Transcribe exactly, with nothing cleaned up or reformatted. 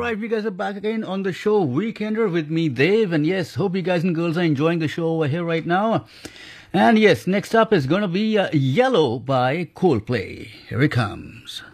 right, we guys are back again on the show Weekender with me, Dave. And yes, hope you guys and girls are enjoying the show over here right now. And yes, next up is going to be uh, Yellow by Coldplay. Here it comes.